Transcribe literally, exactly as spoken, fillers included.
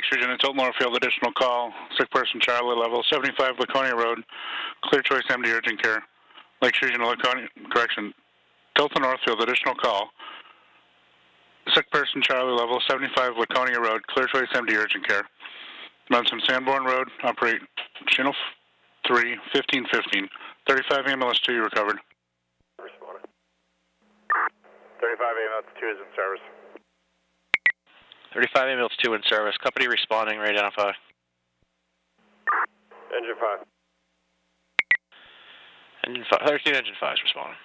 Lakeshore Unit, Tilton Moorfield, additional call. Sick person, Charlie, level seventy-five Laconia Road. Clear choice, M D, urgent care. Lakeshore Unit, Laconia, correction. Tilton Northfield, additional call. Sick person, Charlie, level seventy-five Laconia Road. Clear choice, M D, urgent care. Munson Sanborn Road, operate channel three, fifteen fifteen. thirty-five ambulance two, you recovered. Responding. thirty-five ambulance two is in service. thirty-five ambulance two in service. Company responding, ready to identify. Engine five. Engine five. thirteen engine five is responding.